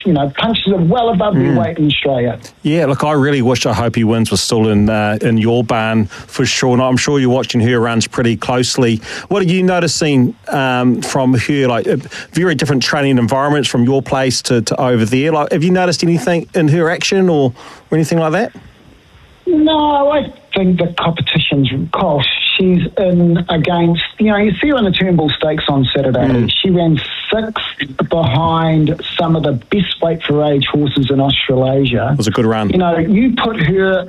punches are well above their weight in Australia. Yeah, look, I really wish I hope he wins was still in your barn for sure. And I'm sure you're watching her runs pretty closely. What are you noticing from her, like very different training environments from your place to over there? Like, have you noticed anything in her action or anything like that? No, I think the competition's cost. She's in against, you see her in the Turnbull Stakes on Saturday. She ran 6th behind some of the best weight for age horses in Australasia. It was a good run. You put her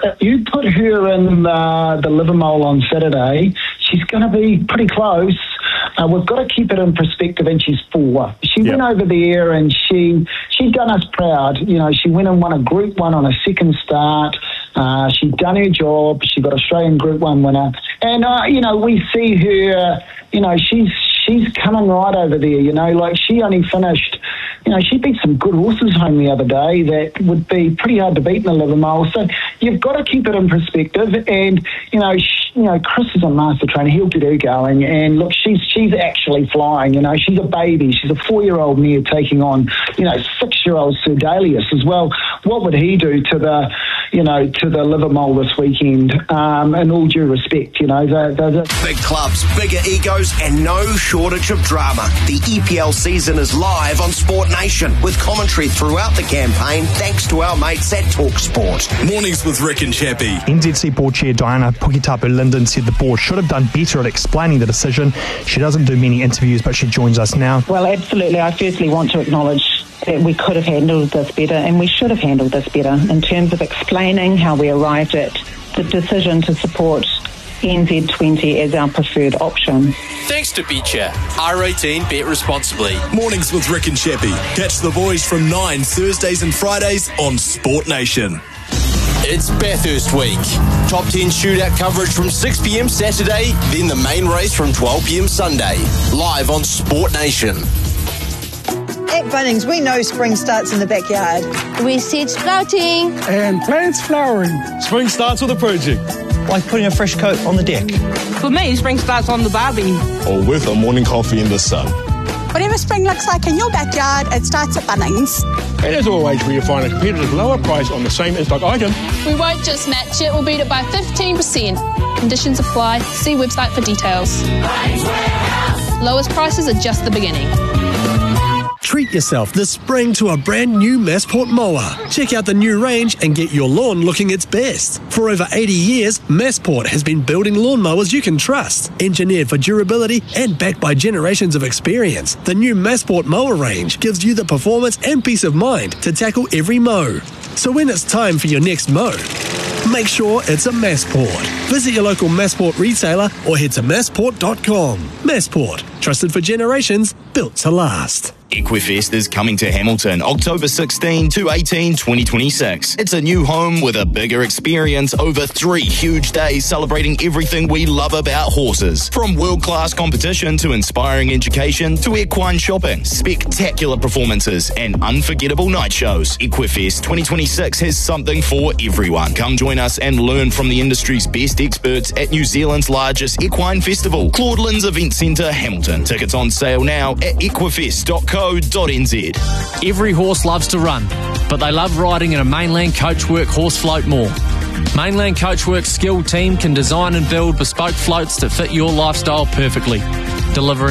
in the Livermore on Saturday, she's going to be pretty close. We've got to keep it in perspective, and she's 4. She went over there and she's done us proud. She went and won a Group 1 on a second start. She'd done her job. She got Australian Group 1 winner. And, we see her, she's coming right over there, like she only finished, she beat some good horses home the other day that would be pretty hard to beat in the Livermore. So you've got to keep it in perspective. And, Chris is a master trainer. He'll get her going. And look, she's actually flying, she's a baby. She's a 4-year-old mare taking on, 6-year-old Sir Dalius as well. What would he do to the Livermore this weekend? In all due respect, Big clubs, bigger egos, and no shortage of drama. The EPL season is live on Sport Nation with commentary throughout the campaign thanks to our mates at TalkSport. Mornings with Rick and Chappie. NZC Board Chair Diana Pukitapu-Linden said the board should have done better at explaining the decision. She doesn't do many interviews, but she joins us now. Well, absolutely. I firstly want to acknowledge that we could have handled this better, and we should have handled this better in terms of explaining how we arrived at the decision to support NZ20 as our preferred option. Thanks to BetChat. R18, bet responsibly. Mornings with Rick and Chappie. Catch the boys from 9 Thursdays and Fridays on Sport Nation. It's Bathurst week. Top 10 shootout coverage from 6 p.m. Saturday, then the main race from 12 p.m. Sunday. Live on Sport Nation. At Bunnings, we know spring starts in the backyard. We seed sprouting. And plants flowering. Spring starts with a project. Like putting a fresh coat on the deck. For me, spring starts on the barbie. Or with a morning coffee in the sun. Whatever spring looks like in your backyard, it starts at Bunnings. And as always, where you find a competitive lower price on the same in-stock item. We won't just match it, we'll beat it by 15%. Conditions apply. See website for details. Lowest prices are just the beginning. Treat yourself this spring to a brand new Massport mower. Check out the new range and get your lawn looking its best. For over 80 years, Massport has been building lawnmowers you can trust. Engineered for durability and backed by generations of experience, the new Massport mower range gives you the performance and peace of mind to tackle every mow. So when it's time for your next mow, make sure it's a Massport. Visit your local Massport retailer or head to massport.com. Massport, trusted for generations, built to last. Equifest is coming to Hamilton October 16 to 18, 2026. It's a new home with a bigger experience over 3 huge days celebrating everything we love about horses. From world-class competition to inspiring education to equine shopping, spectacular performances and unforgettable night shows. Equifest 2026 has something for everyone. Come join us and learn from the industry's best experts at New Zealand's largest equine festival, Claudelands Event Centre, Hamilton. Tickets on sale now at equifest.co.nz. Every horse loves to run, but they love riding in a Mainland Coachwork horse float more. Mainland Coachwork's skilled team can design and build bespoke floats that fit your lifestyle perfectly, delivering